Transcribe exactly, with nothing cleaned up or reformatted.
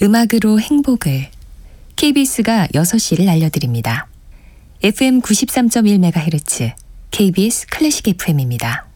음악으로 행복을 케이비에스가 여섯 시를 알려드립니다. 에프엠 구십삼 점 일 메가헤르츠 케이비에스 클래식 에프엠입니다.